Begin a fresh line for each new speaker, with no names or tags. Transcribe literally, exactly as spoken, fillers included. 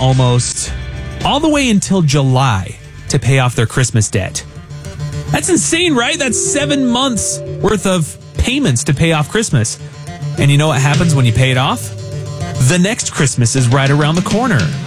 almost all the way until July to pay off their Christmas debt. That's insane, right? That's seven months worth of payments to pay off Christmas. And you know what happens when you pay it off? The next Christmas is right around the corner.